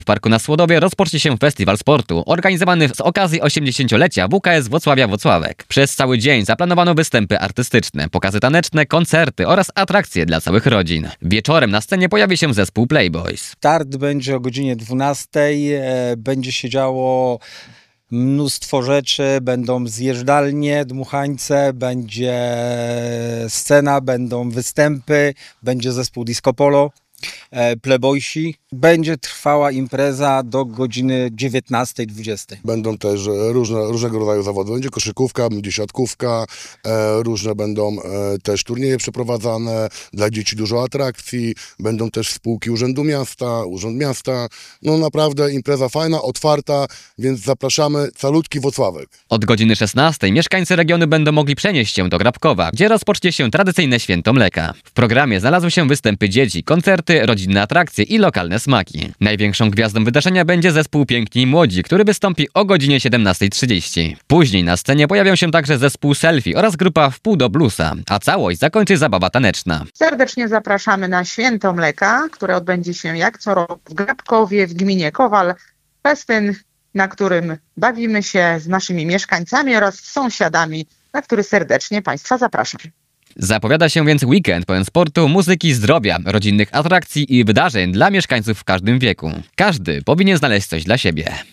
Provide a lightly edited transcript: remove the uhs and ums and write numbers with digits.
W Parku na Słodowie rozpocznie się festiwal sportu, organizowany z okazji 80-lecia WKS Włocławia Włocławek. Przez cały dzień zaplanowano występy artystyczne, pokazy taneczne, koncerty oraz atrakcje dla całych rodzin. Wieczorem na scenie pojawi się zespół Playboys. Start będzie o godzinie 12. Będzie się działo mnóstwo rzeczy, będą zjeżdżalnie, dmuchańce, będzie scena, będą występy, będzie zespół Disco Polo, Playboysi. Będzie trwała impreza do godziny 19-20. Będą też różnego rodzaju zawody. Będzie koszykówka, będzie siatkówka, różne będą też turnieje przeprowadzane, dla dzieci dużo atrakcji, będą też spółki Urząd Miasta. No naprawdę impreza fajna, otwarta, więc zapraszamy, calutki Włocławek. Od godziny 16 mieszkańcy regionu będą mogli przenieść się do Grabkowa, gdzie rozpocznie się tradycyjne święto mleka. W programie znalazły się występy dzieci, koncerty, rodzinne atrakcje i lokalne smaki. Największą gwiazdą wydarzenia będzie zespół Piękni i Młodzi, który wystąpi o godzinie 17:30. Później na scenie pojawią się także zespół Selfie oraz grupa Wpół do Bluesa, a całość zakończy zabawa taneczna. Serdecznie zapraszamy na Święto Mleka, które odbędzie się jak co roku w Grabkowie w gminie Kowal. Festyn, na którym bawimy się z naszymi mieszkańcami oraz sąsiadami, na który serdecznie Państwa zapraszam. Zapowiada się więc weekend pełen sportu, muzyki, zdrowia, rodzinnych atrakcji i wydarzeń dla mieszkańców w każdym wieku. Każdy powinien znaleźć coś dla siebie.